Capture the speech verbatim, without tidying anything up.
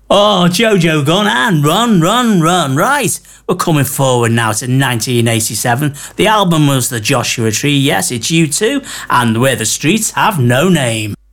Oh, Jojo Gun and Run, Run, Run. Right, we're coming forward now to nineteen eighty-seven. The album was The Joshua Tree, yes, it's U two, and Where the Streets Have No Name.